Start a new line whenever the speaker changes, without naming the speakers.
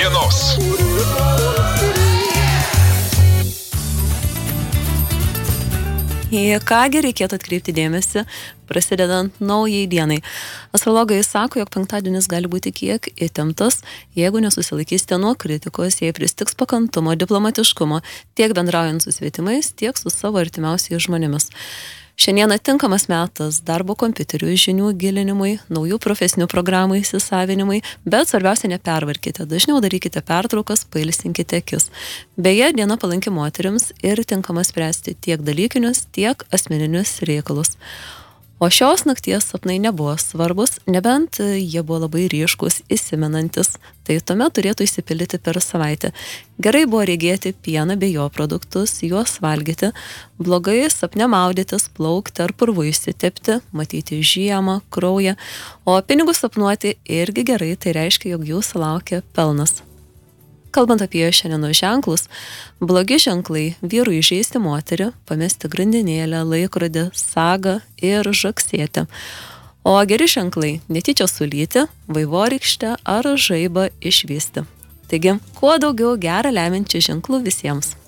dienos.
Į kągi reikėtų atkreipti dėmesį, prasidedant naujai dienai. Astrologai sako, jog penktadienis gali būti kiek įtemptas, jeigu nesusilaikysite nuo kritikos, jei pristigs pakantumo, diplomatiškumo, tiek bendraujant su svetimais, tiek su savo artimiausiais žmonėmis. Šiandien tinkamas metas darbo kompiuterių žinių gilinimui, naujų profesinių programų įsisavinimui, bet svarbiausia nepervarkite, dažniau darykite pertraukas, pailsinkite akis. Beje, diena palanki moterims ir tinkama spręsti tiek dalykinius, tiek asmeninius reikalus. O šios nakties sapnai nebuvo svarbus, nebent jie buvo labai ryškus, įsimenantis. Tai tuomet turėtų įsipildyti per savaitę. Gerai buvo regėti pieną bei jo produktus, juos valgyti, blogai sapne maudytis, plaukti ar purvu įsitepti, matyti žiemą, kraują, o pinigus sapnuoti irgi gerai, tai reiškia, jog jūsų laukia pelnas. Kalbant apie šiandienos ženklus, blogi ženklai - vyrui įžeisti moterį, pamesti grandinėlę, laikrodį, sagą ir žaksėti. O geri ženklai - netyčia sulyti, vaivorykštę ar žaibą išvysti. Taigi, kuo daugiau gerą lemiančių ženklų visiems.